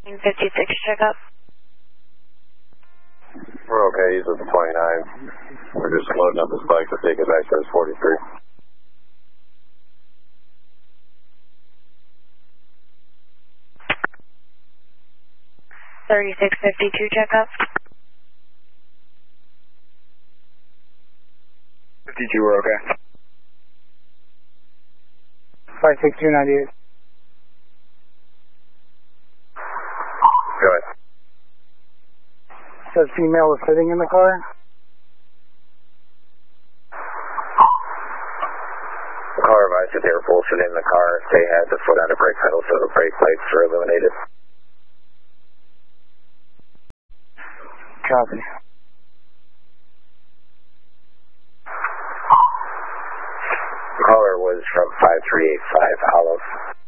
56 checkup. We're okay, he's at the 29. We're just loading up his bike to take it back to his 43. $36.52 checkup. 52, we're okay. 56298. Go ahead. Says female was sitting in the car. The car advised that they were both sitting in the car. They had the foot on the brake pedal, so the brake lights were illuminated. Copy. The caller was from 5385 Olive.